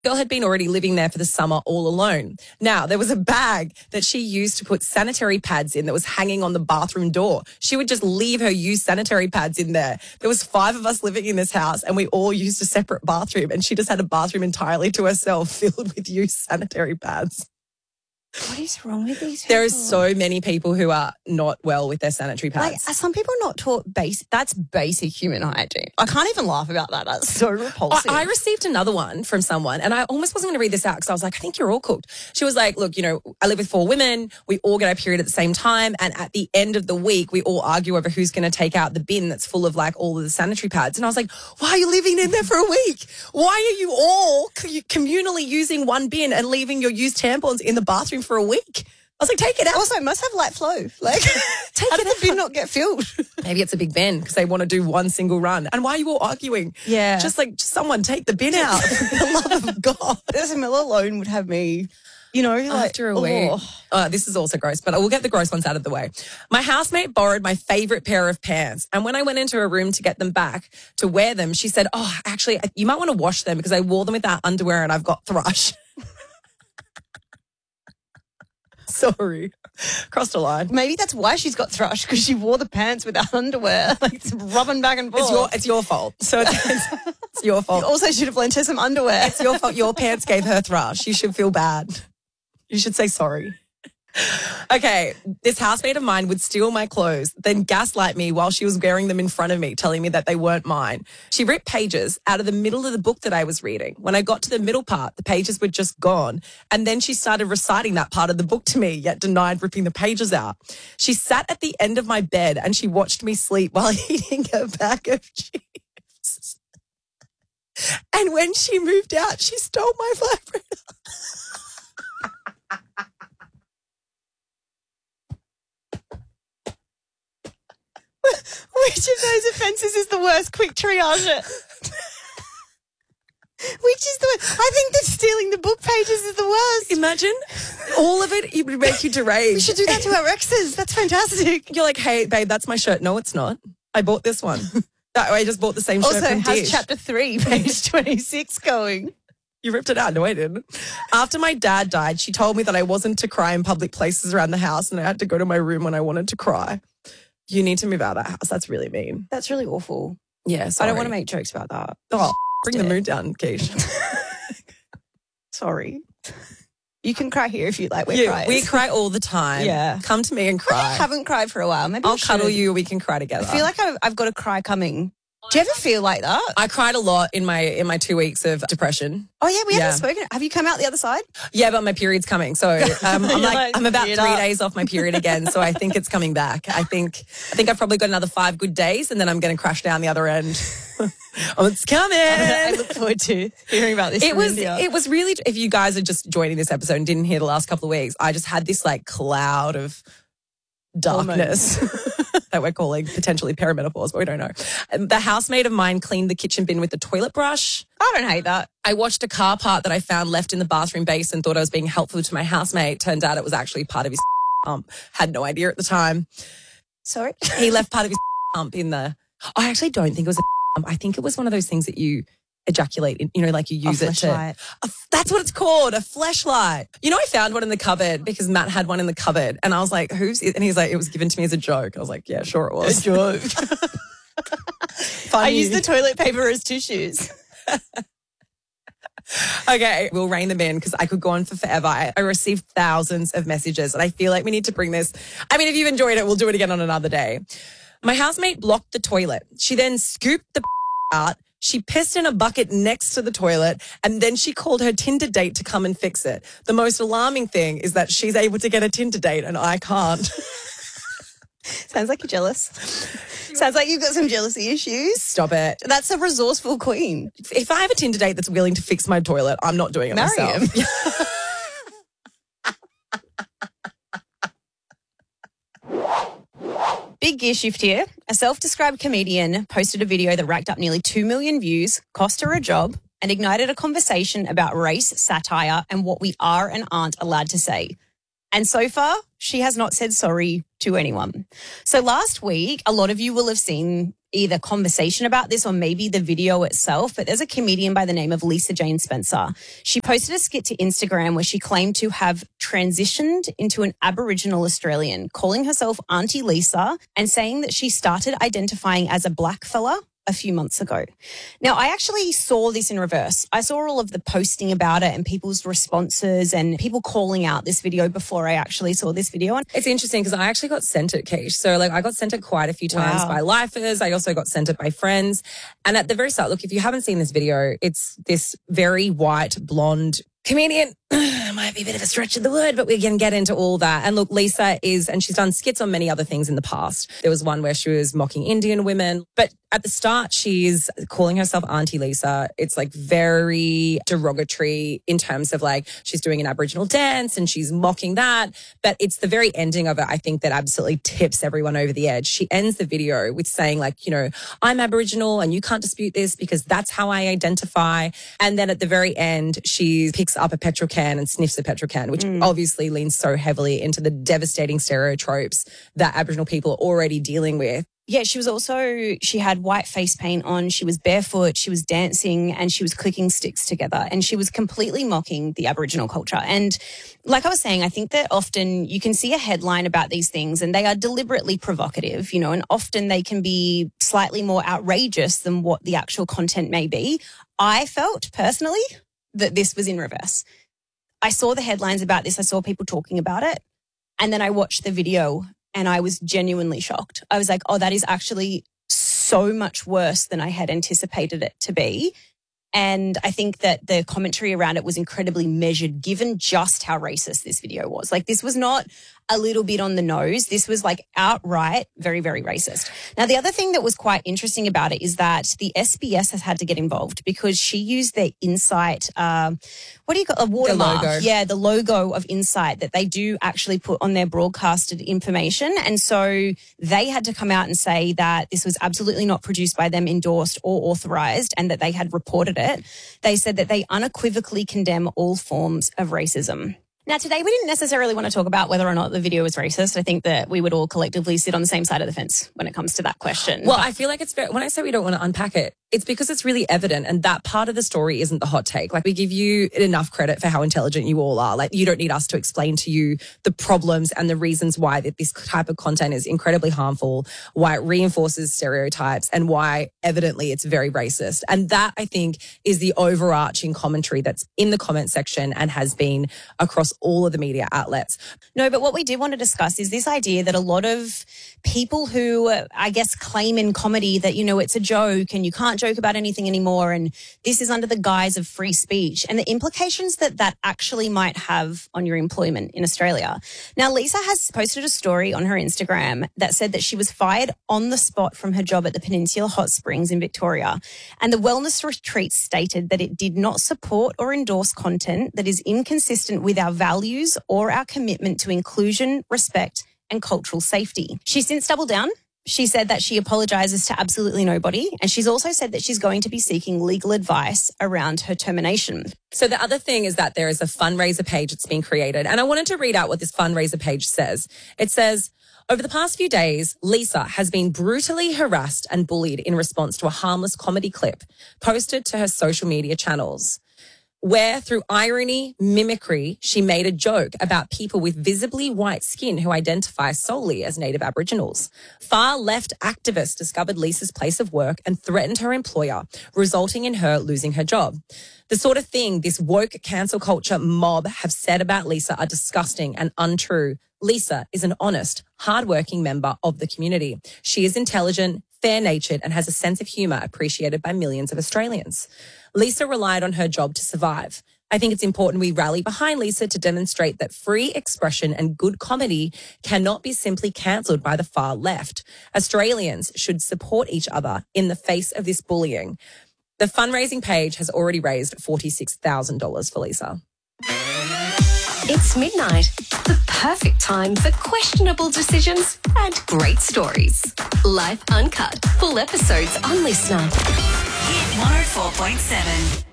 Girl had been already living there for the summer all alone. Now, there was a bag that she used to put sanitary pads in that was hanging on the bathroom door. She would just leave her used sanitary pads in there. There was 5 of us living in this house and we all used a separate bathroom, and she just had a bathroom entirely to herself filled with used sanitary pads. What is wrong with these people? There are so many people who are not well with their sanitary pads. Are some people not taught that's basic human hygiene? I can't even laugh about that. That's so repulsive. I received another one from someone, and I almost wasn't going to read this out because I was like, I think you're all cooked. She was like, look, I live with 4 women. We all get our period at the same time. And at the end of the week, we all argue over who's going to take out the bin that's full of all of the sanitary pads. And I was like, why are you living in there for a week? Why are you all communally using one bin and leaving your used tampons in the bathroom for a week? I was like, take it out. Also, it must have light flow. How did the bin not get filled? Maybe it's a big bin because they want to do one single run. And why are you all arguing? Yeah. Just someone take the bin out. For the love of God. This Miller alone would have me, after a week. This is also gross, but I will get the gross ones out of the way. My housemate borrowed my favorite pair of pants. And when I went into her room to get them back to wear them, she said, oh, actually, you might want to wash them because I wore them without underwear and I've got thrush. Sorry. Crossed a line. Maybe that's why she's got thrush, because she wore the pants without underwear. It's rubbing back and forth. It's your fault. So it's your fault. You also should have lent her some underwear. It's your fault. Your pants gave her thrush. You should feel bad. You should say sorry. Okay, this housemate of mine would steal my clothes, then gaslight me while she was wearing them in front of me, telling me that they weren't mine. She ripped pages out of the middle of the book that I was reading. When I got to the middle part, the pages were just gone. And then she started reciting that part of the book to me, yet denied ripping the pages out. She sat at the end of my bed and she watched me sleep while eating a bag of chips. And when she moved out, she stole my vibrator. Which of those offences is the worst? Quick triage it. Which is the worst? I think that stealing the book pages is the worst. Imagine all of it would make you deranged. We should do that to our exes. That's fantastic. You're like, hey, babe, that's my shirt. No, it's not. I bought this one. I just bought the same shirt from Dish. Also, how's chapter 3, page 26 going? You ripped it out. No, I didn't. After my dad died, she told me that I wasn't to cry in public places around the house and I had to go to my room when I wanted to cry. You need to move out of that house. That's really mean. That's really awful. Yeah, sorry. I don't want to make jokes about that. Oh, bring the mood down, Keish. Sorry. You can cry here if you like. We cry all the time. Yeah. Come to me and cry. I haven't cried for a while. Maybe I'll cuddle you. We can cry together. I feel like I've got a cry coming. Do you ever feel like that? I cried a lot in my 2 weeks of depression. Oh, yeah, we haven't spoken. Have you come out the other side? Yeah, but my period's coming. So I'm about 3 days off my period again. So I think it's coming back. I think I've probably got another 5 good days and then I'm going to crash down the other end. Oh, it's coming. I look forward to hearing about this. It was really, if you guys are just joining this episode and didn't hear the last couple of weeks, I just had this cloud of darkness that we're calling potentially perimenopause, but we don't know. The housemate of mine cleaned the kitchen bin with the toilet brush. I don't hate that. I watched a car part that I found left in the bathroom base and thought I was being helpful to my housemate. Turned out it was actually part of his pump. Had no idea at the time. Sorry? He left part of his pump in the... I actually don't think it was a pump. I think it was one of those things that you ejaculate in, you use it to... That's what it's called, a fleshlight. I found one in the cupboard because Matt had one in the cupboard and I was like, whose is... And he's like, it was given to me as a joke. I was like, yeah, sure it was. A joke. I use the toilet paper as tissues. Okay, we'll rein them in because I could go on for forever. I received thousands of messages and I feel like we need to bring this. I mean, if you've enjoyed it, we'll do it again on another day. My housemate blocked the toilet. She then scooped the out. She pissed in a bucket next to the toilet and then she called her Tinder date to come and fix it. The most alarming thing is that she's able to get a Tinder date and I can't. Sounds like you're jealous. Sounds like you've got some jealousy issues. Stop it. That's a resourceful queen. If I have a Tinder date that's willing to fix my toilet, I'm not doing it myself. Him. Big gear shift here. A self-described comedian posted a video that racked up nearly 2 million views, cost her a job, and ignited a conversation about race, satire, and what we are and aren't allowed to say. And so far, she has not said sorry to anyone. So last week, a lot of you will have seen either conversation about this or maybe the video itself, but there's a comedian by the name of Lisa Jane Spencer. She posted a skit to Instagram where she claimed to have transitioned into an Aboriginal Australian, calling herself Auntie Lisa and saying that she started identifying as a black fella a few months ago. Now, I actually saw this in reverse. I saw all of the posting about it and people's responses and people calling out this video before I actually saw this video. It's interesting because I actually got sent it, Keish. So I got sent it quite a few times by lifers. I also got sent it by friends. And at the very start, look, if you haven't seen this video, it's this very white, blonde comedian. Might be a bit of a stretch of the word, but we can get into all that. And look, Lisa and she's done skits on many other things in the past. There was one where she was mocking Indian women. But at the start, she's calling herself Auntie Lisa. It's very derogatory in terms of she's doing an Aboriginal dance and she's mocking that. But it's the very ending of it, I think, that absolutely tips everyone over the edge. She ends the video with saying I'm Aboriginal and you can't dispute this because that's how I identify. And then at the very end, she picks up a petrol can and sniffs a petrol can, which obviously leans so heavily into the devastating stereotypes that Aboriginal people are already dealing with. Yeah, she had white face paint on, she was barefoot, she was dancing and she was clicking sticks together and she was completely mocking the Aboriginal culture. And like I was saying, I think that often you can see a headline about these things and they are deliberately provocative, and often they can be slightly more outrageous than what the actual content may be. I felt personally that this was in reverse. I saw the headlines about this. I saw people talking about it. And then I watched the video and I was genuinely shocked. I was like, oh, that is actually so much worse than I had anticipated it to be. And I think that the commentary around it was incredibly measured given just how racist this video was. This was not a little bit on the nose. This was outright very, very racist. Now, the other thing that was quite interesting about it is that the SBS has had to get involved because she used their Insight, a watermark. The logo. Yeah, the logo of Insight that they do actually put on their broadcasted information. And so they had to come out and say that this was absolutely not produced by them, endorsed or authorized, and that they had reported it. They said that they unequivocally condemn all forms of racism. Now, today we didn't necessarily want to talk about whether or not the video was racist. I think that we would all collectively sit on the same side of the fence when it comes to that question. Well, I feel like when I say we don't want to unpack it, it's because it's really evident and that part of the story isn't the hot take. We give you enough credit for how intelligent you all are. You don't need us to explain to you the problems and the reasons why that this type of content is incredibly harmful, why it reinforces stereotypes and why evidently it's very racist. And that, I think, is the overarching commentary that's in the comment section and has been across all of the media outlets. No, but what we did want to discuss is this idea that a lot of people who, I guess, claim in comedy that, it's a joke and you can't joke about anything anymore and this is under the guise of free speech and the implications that actually might have on your employment in Australia. Now, Lisa has posted a story on her Instagram that said that she was fired on the spot from her job at the Peninsula Hot Springs in Victoria. And the wellness retreat stated that it did not support or endorse content that is inconsistent with our values or our commitment to inclusion, respect, and cultural safety. She's since doubled down. She said that she apologises to absolutely nobody. And she's also said that she's going to be seeking legal advice around her termination. So the other thing is that there is a fundraiser page that's been created. And I wanted to read out what this fundraiser page says. It says, over the past few days, Lisa has been brutally harassed and bullied in response to a harmless comedy clip posted to her social media channels, where through irony, mimicry, she made a joke about people with visibly white skin who identify solely as Native Aboriginals. Far-left activists discovered Lisa's place of work and threatened her employer, resulting in her losing her job. The sort of thing this woke cancel culture mob have said about Lisa are disgusting and untrue. Lisa is an honest, hardworking member of the community. She is intelligent, fair-natured, and has a sense of humour appreciated by millions of Australians. Lisa relied on her job to survive. I think it's important we rally behind Lisa to demonstrate that free expression and good comedy cannot be simply cancelled by the far left. Australians should support each other in the face of this bullying. The fundraising page has already raised $46,000 for Lisa. It's midnight, the perfect time for questionable decisions and great stories. Life Uncut, full episodes on Listener. Hit 104.7.